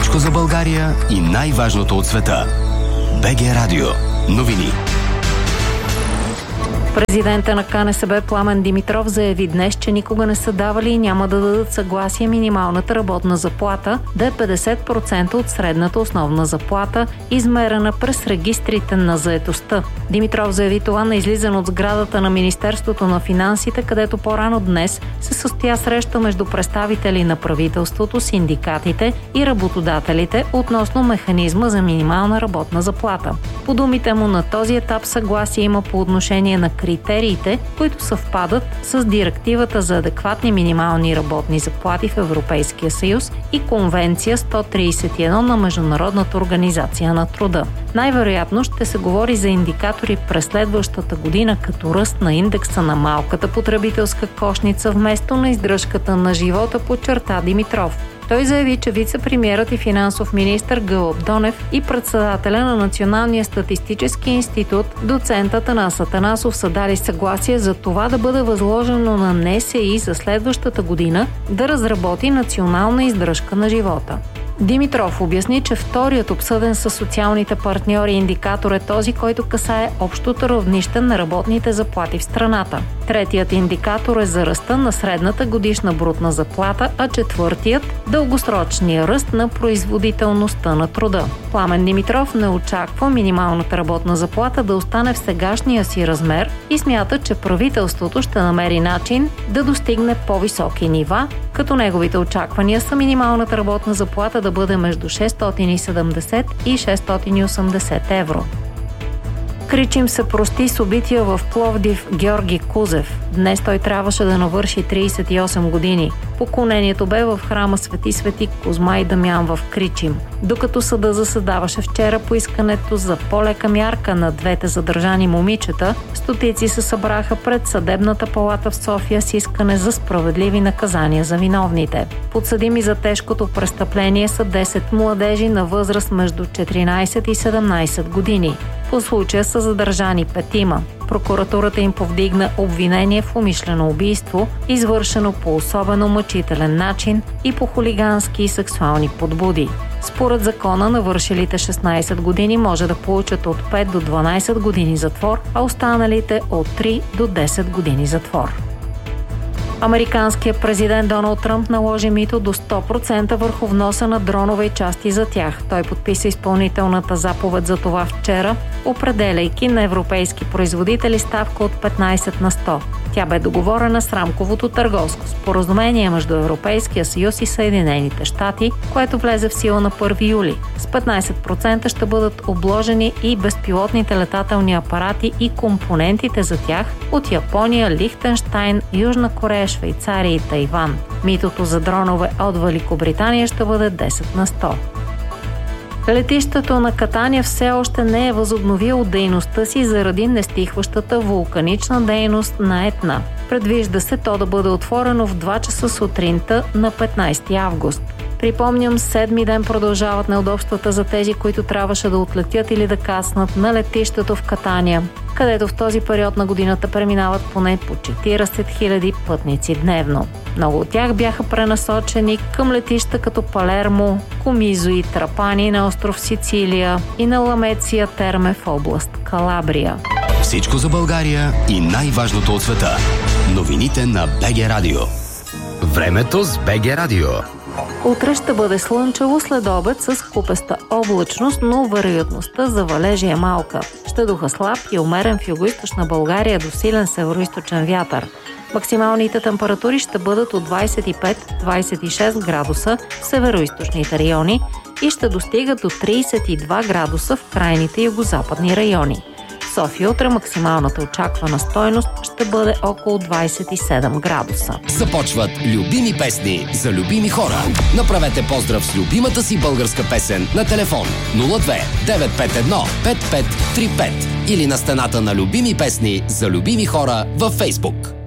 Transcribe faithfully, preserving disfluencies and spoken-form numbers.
Всичко за България и най-важното от света. БГ Радио. Новини. Президента на КНСБ Пламен Димитров заяви днес, че никога не са давали и няма да дадат съгласие минималната работна заплата да е петдесет процента от средната основна заплата, измерена през регистрите на заетостта. Димитров заяви това на излизане от сградата на Министерството на финансите, където по-рано днес се състоя среща между представители на правителството, синдикатите и работодателите относно механизма за минимална работна заплата. По думите му, на този етап съгласие има по отношение на критериите, които съвпадат с Директивата за адекватни минимални работни заплати в Европейския съюз и Конвенция сто тридесет и едно на Международната организация на труда. Най-вероятно ще се говори за индикатори през следващата година, като ръст на индекса на малката потребителска кошница вместо на издръжката на живота, подчерта Димитров. Той заяви, че вице-премиерът и финансов министър Гълъб Донев и председателя на Националния статистически институт, доцентът Атанас Атанасов, са дали съгласие за това да бъде възложено на НСИ за следващата година да разработи национална издръжка на живота. Димитров обясни, че вторият обсъден със социалните партньори индикатор е този, който касае общото равнище на работните заплати в страната. Третият индикатор е за ръста на средната годишна брутна заплата, а четвъртият – дългосрочния ръст на производителността на труда. Пламен Димитров не очаква минималната работна заплата да остане в сегашния си размер и смята, че правителството ще намери начин да достигне по-високи нива, като неговите очаквания са минималната работна заплата да бъде между шестстотин и седемдесет и шестстотин и осемдесет евро. Кричим се прости с убития в Пловдив Георги Кузев. Днес той трябваше да навърши тридесет и осем години. Поклонението бе в храма Свети Свети Козма и Дамян в Кричим. Докато съда заседаваше вчера по искането за по-лека мярка на двете задържани момичета, стотици се събраха пред Съдебната палата в София с искане за справедливи наказания за виновните. Подсъдими за тежкото престъпление са десет младежи на възраст между четиринадесет и седемнадесет години. По случая са задържани петима. Прокуратурата им повдигна обвинение в умишлено убийство, извършено по особено мъчителен начин и по хулигански и сексуални подбуди. Според закона, навършилите шестнадесет години може да получат от пет до дванадесет години затвор, а останалите от три до десет години затвор. Американският президент Доналд Тръмп наложи мито до сто процента върху вноса на дронове и части за тях. Той подписа изпълнителната заповед за това вчера, определяйки на европейски производители ставка от петнадесет на сто. Тя бе договорена с рамковото търговско споразумение между Европейския съюз и Съединените щати, което влезе в сила на първи юли. С петнадесет процента ще бъдат обложени и безпилотните летателни апарати и компонентите за тях от Япония, Лихтенщайн, Южна Корея, Швейцария и Тайван. Митото за дронове от Великобритания ще бъде десет на сто. Летището на Катания все още не е възобновило дейността си заради нестихващата вулканична дейност на Етна. Предвижда се то да бъде отворено в два часа сутринта на петнадесети август. Припомням, седми ден продължават неудобствата за тези, които трябваше да отлетят или да кацнат на летището в Катания, където в този период на годината преминават поне по четиридесет хиляди пътници дневно. Много от тях бяха пренасочени към летища като Палермо, Комизо и Трапани на остров Сицилия и на Ламеция Терме в област Калабрия. Всичко за България и най-важното от света. Новините на БГ Радио. Времето с БГ Радио. Утре ще бъде слънчево, след обед с купеста облачност, но вероятността за валежи е малка. Ще духа слаб и умерен в югоизточна България до силен североизточен вятър. Максималните температури ще бъдат от двадесет и пет до двадесет и шест градуса в североизточните райони и ще достигат до тридесет и два градуса в крайните югозападни райони. В София утре максималната очаквана стойност ще бъде около двадесет и седем градуса. Започват любими песни за любими хора. Направете поздрав с любимата си българска песен на телефон нула две девет пет едно пет пет три пет или на стената на любими песни за любими хора във Фейсбук.